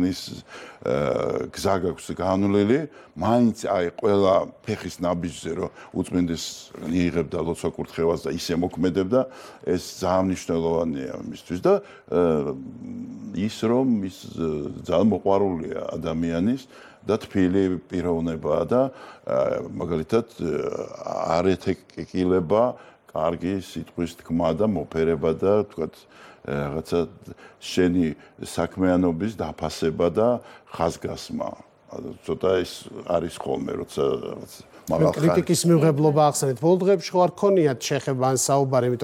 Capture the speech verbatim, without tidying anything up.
შექმნის გზა გაქვს განვლილი, მაინც აი ყველა ფეხის ნაბიჯზე რომ უწმინდეს იღებდა ლოცვა-კურთხევას და ისე მოქმედებდა, ეს ძალიან მნიშვნელოვანია მისთვის და ის რომ ის ძალიან მოყვარულია ადამიანის და თბილი პიროვნებაა და მაგალითად არ ეთეკილება კარგი სიტყვის თქმა და მოფერება და თქვათ რაღაცა შენი საქმიანობის დაფასება და ხაზგასმა. ცოტა ის არის ხოლმე, როცა რაღაც კრიტიკის მიღებლობა ახსენეთ. ბოლო დღეებში ხო არ ქონიათ შეხება ან საუბარი,